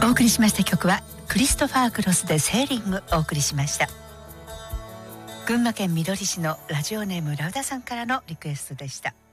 お送りしました曲はクリストファー・クロスでセーリングお送りしました。群馬県みどり市のラジオネームラウダさんからのリクエストでした。